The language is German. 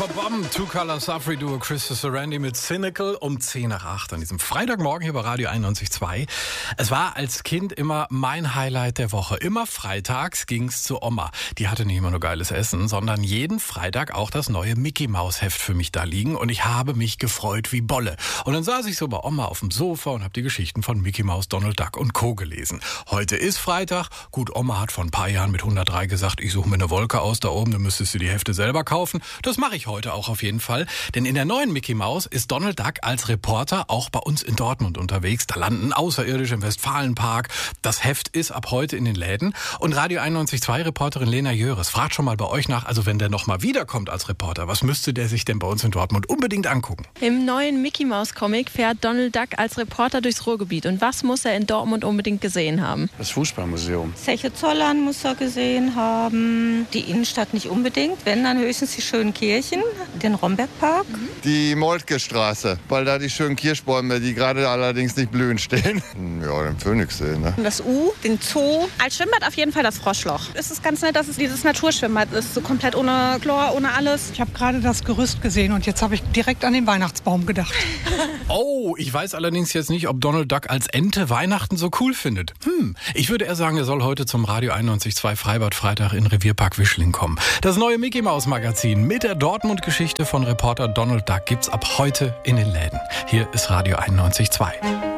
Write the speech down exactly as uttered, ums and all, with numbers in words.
Verbombt. Two Color Safri Duo Christopher Sarandi mit Cynical um zehn nach acht an diesem Freitagmorgen hier bei Radio einundneunzig Komma zwei. Es war als Kind immer mein Highlight der Woche. Immer freitags ging's zu Oma. Die hatte nicht immer nur geiles Essen, sondern jeden Freitag auch das neue Mickey Maus Heft für mich da liegen und ich habe mich gefreut wie Bolle. Und dann saß ich so bei Oma auf dem Sofa und habe die Geschichten von Mickey Maus, Donald Duck und Co. gelesen. Heute ist Freitag. Gut, Oma hat vor ein paar Jahren mit hundertdrei gesagt, ich suche mir eine Wolke aus da oben, dann müsstest du die Hefte selber kaufen. Das mache ich heute auch auf jeden Fall. Denn in der neuen Mickey Maus ist Donald Duck als Reporter auch bei uns in Dortmund unterwegs. Da landen Außerirdische im Westfalenpark. Das Heft ist ab heute in den Läden. Und Radio einundneunzig Komma zwei Reporterin Lena Jöres fragt schon mal bei euch nach, also wenn der noch mal wiederkommt als Reporter, was müsste der sich denn bei uns in Dortmund unbedingt angucken? Im neuen Mickey Maus Comic fährt Donald Duck als Reporter durchs Ruhrgebiet. Und was muss er in Dortmund unbedingt gesehen haben? Das Fußballmuseum. Zeche Zollern muss er gesehen haben. Die Innenstadt nicht unbedingt, wenn dann höchstens die schönen Kirchen, den Rombergpark. Die Moltke-Straße, weil da die schönen Kirschbäume, die gerade allerdings nicht blühen, stehen. Ja, den Phoenixsee, ne? Das U, den Zoo. Als Schwimmbad auf jeden Fall das Froschloch. Es ist ganz nett, dass es dieses Naturschwimmbad ist, so komplett ohne Chlor, ohne alles. Ich habe gerade das Gerüst gesehen und jetzt habe ich direkt an den Weihnachtsbaum gedacht. Oh, ich weiß allerdings jetzt nicht, ob Donald Duck als Ente Weihnachten so cool findet. Hm, ich würde eher sagen, er soll heute zum Radio einundneunzig Komma zwei Freibad Freitag in Revierpark Wischling kommen. Das neue Mickey Maus Magazin mit der Dortmund-Geschichte von Reporter Donald Duck gibt's ab heute in den Läden. Hier ist Radio einundneunzig Komma zwei.